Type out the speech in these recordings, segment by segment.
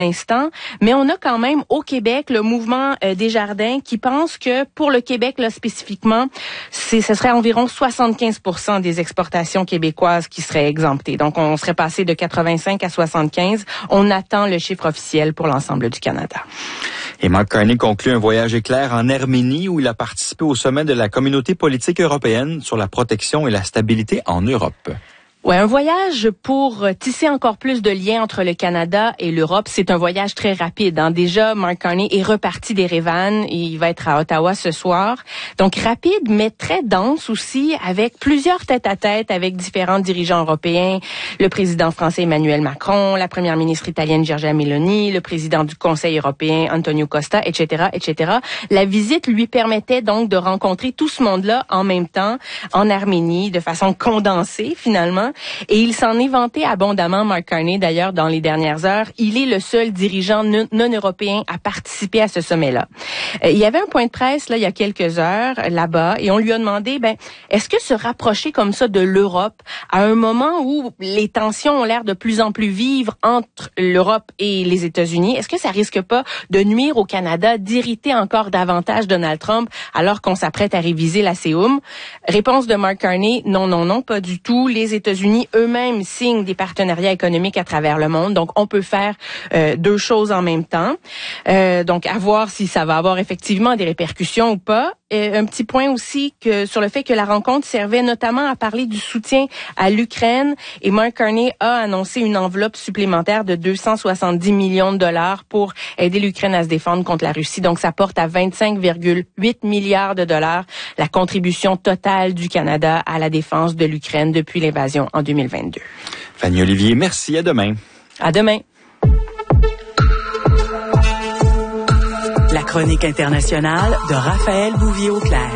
instant, mais on a quand même au Québec le mouvement Desjardins qui pense que pour le Québec là spécifiquement, ce serait environ 75% des exportations québécoises qui seraient exemptées. Donc on serait passé de 85 à 75. On attend le chiffre officiel pour l'ensemble du Canada. Et Mark Carney conclut un voyage éclair en Arménie où il a participé au sommet de la communauté politique européenne sur la protection et la stabilité en Europe. Ouais, un voyage pour tisser encore plus de liens entre le Canada et l'Europe. C'est un voyage très rapide. Hein. Déjà, Mark Carney est reparti d'Erevan et il va être à Ottawa ce soir. Donc rapide, mais très dense aussi, avec plusieurs tête-à-tête avec différents dirigeants européens, le président français Emmanuel Macron, la première ministre italienne Giorgia Meloni, le président du Conseil européen Antonio Costa, etc., etc. La visite lui permettait donc de rencontrer tout ce monde-là en même temps en Arménie, de façon condensée finalement. Et il s'en est vanté abondamment, Mark Carney, d'ailleurs, dans les dernières heures. Il est le seul dirigeant non-européen à participer à ce sommet-là. Il y avait un point de presse, là, il y a quelques heures, là-bas, et on lui a demandé, est-ce que se rapprocher comme ça de l'Europe, à un moment où les tensions ont l'air de plus en plus vives entre l'Europe et les États-Unis, est-ce que ça risque pas de nuire au Canada, d'irriter encore davantage Donald Trump, alors qu'on s'apprête à réviser la CEUM? Réponse de Mark Carney, non, pas du tout. Les États-Unis eux-mêmes signent des partenariats économiques à travers le monde. Donc, on peut faire deux choses en même temps. Donc, à voir si ça va avoir effectivement des répercussions ou pas. Un petit point aussi sur le fait que la rencontre servait notamment à parler du soutien à l'Ukraine. Et Mark Carney a annoncé une enveloppe supplémentaire de 270 millions de dollars pour aider l'Ukraine à se défendre contre la Russie. Donc, ça porte à 25,8 milliards de dollars la contribution totale du Canada à la défense de l'Ukraine depuis l'invasion en 2022. Fanny Olivier, merci. À demain. À demain. La chronique internationale de Raphaël Bouvier-Auclair.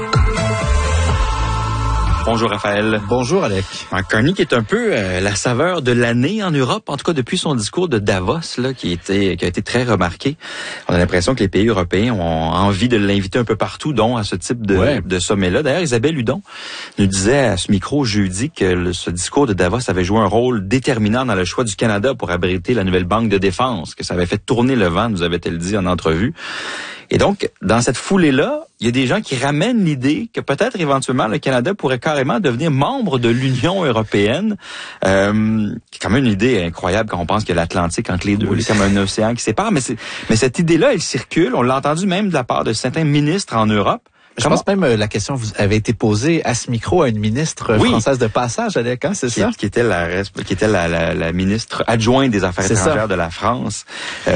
Bonjour Raphaël. Bonjour Alec. Mark Carney qui est un peu la saveur de l'année en Europe, en tout cas depuis son discours de Davos là, qui a été très remarqué. On a l'impression que les pays européens ont envie de l'inviter un peu partout, dont à ce type de sommet-là. D'ailleurs, Isabelle Hudon nous disait à ce micro jeudi que ce discours de Davos avait joué un rôle déterminant dans le choix du Canada pour abriter la nouvelle banque de défense, que ça avait fait tourner le vent, nous avait-elle dit en entrevue. Et donc, dans cette foulée-là, il y a des gens qui ramènent l'idée que peut-être éventuellement le Canada pourrait carrément devenir membre de l'Union européenne. C'est quand même une idée incroyable quand on pense que l'Atlantique entre les deux, c'est comme un océan qui sépare. Mais cette idée-là, elle circule. On l'a entendu même de la part de certains ministres en Europe. Je pense même la question vous avait été posée à ce micro à une ministre française de passage, Alec, hein, c'est ça? Qui était la ministre adjointe des Affaires étrangères de la France.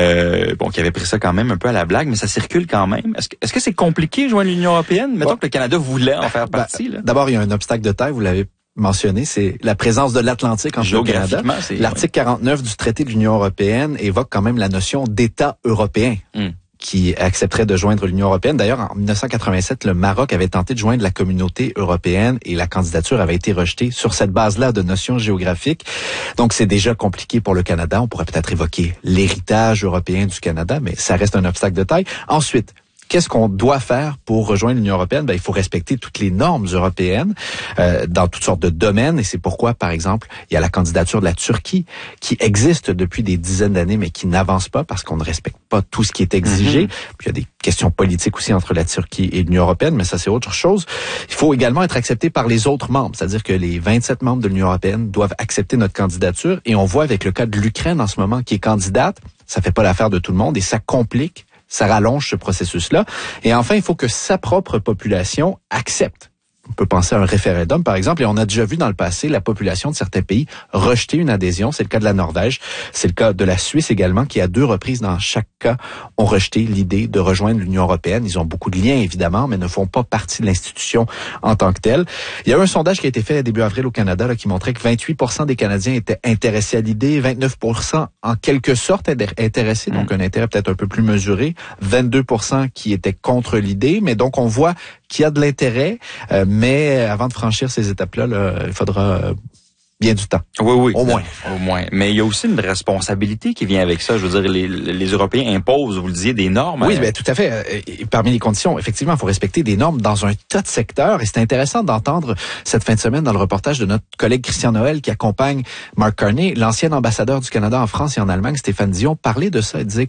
Qui avait pris ça quand même un peu à la blague, mais ça circule quand même. Est-ce que c'est compliqué de joindre l'Union européenne? Mettons que le Canada voulait en faire partie. Là. D'abord, il y a un obstacle de taille, vous l'avez mentionné, c'est la présence de l'Atlantique entre le Canada. L'article 49 du traité de l'Union européenne évoque quand même la notion d'État européen. Qui accepterait de joindre l'Union européenne. D'ailleurs, en 1987, le Maroc avait tenté de joindre la communauté européenne et la candidature avait été rejetée sur cette base-là de notions géographiques. Donc, c'est déjà compliqué pour le Canada. On pourrait peut-être évoquer l'héritage européen du Canada, mais ça reste un obstacle de taille. Ensuite, qu'est-ce qu'on doit faire pour rejoindre l'Union européenne? Il faut respecter toutes les normes européennes dans toutes sortes de domaines. Et c'est pourquoi, par exemple, il y a la candidature de la Turquie qui existe depuis des dizaines d'années, mais qui n'avance pas parce qu'on ne respecte pas tout ce qui est exigé. Puis il y a des questions politiques aussi entre la Turquie et l'Union européenne, mais ça, c'est autre chose. Il faut également être accepté par les autres membres, c'est-à-dire que les 27 membres de l'Union européenne doivent accepter notre candidature. Et on voit avec le cas de l'Ukraine en ce moment qui est candidate, ça fait pas l'affaire de tout le monde et ça complique. Ça rallonge ce processus-là. Et enfin, il faut que sa propre population accepte. On peut penser à un référendum, par exemple, et on a déjà vu dans le passé la population de certains pays rejeter une adhésion. C'est le cas de la Norvège, c'est le cas de la Suisse également, qui à 2 reprises dans chaque cas ont rejeté l'idée de rejoindre l'Union européenne. Ils ont beaucoup de liens, évidemment, mais ne font pas partie de l'institution en tant que telle. Il y a eu un sondage qui a été fait début avril au Canada là, qui montrait que 28% des Canadiens étaient intéressés à l'idée, 29% en quelque sorte intéressés, donc un intérêt peut-être un peu plus mesuré, 22% qui étaient contre l'idée, mais donc on voit qu'il y a de l'intérêt, mais avant de franchir ces étapes-là, il faudra bien du temps. Oui. Au moins. Mais il y a aussi une responsabilité qui vient avec ça. Je veux dire, les Européens imposent, vous le disiez, des normes. Oui, tout à fait. Et parmi les conditions, effectivement, il faut respecter des normes dans un tas de secteurs. Et c'est intéressant d'entendre cette fin de semaine dans le reportage de notre collègue Christian Noël qui accompagne Mark Carney, l'ancien ambassadeur du Canada en France et en Allemagne, Stéphane Dion, parler de ça et disait